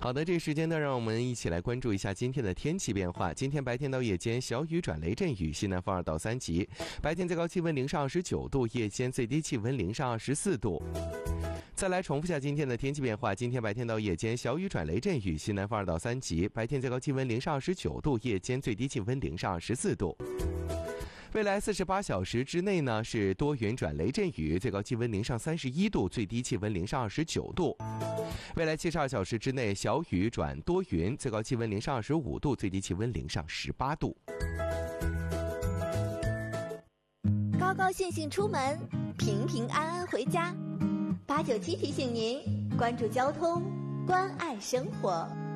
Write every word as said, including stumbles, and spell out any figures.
好的，这个时间呢，让我们一起来关注一下今天的天气变化。今天白天到夜间小雨转雷阵雨，西南风二到三级。白天最高气温零上二十九度，夜间最低气温零上二十四度。再来重复下今天的天气变化。今天白天到夜间小雨转雷阵雨，西南风二到三级。白天最高气温零上二十九度，夜间最低气温零上二十四度。未来四十八小时之内呢，是多云转雷阵雨，最高气温零上三十一度，最低气温零上二十九度。未来七十二小时之内，小雨转多云，最高气温零上二十五度，最低气温零上十八度。 高高兴兴出门，平平安安回家。八九七提醒您关注交通，关爱生活。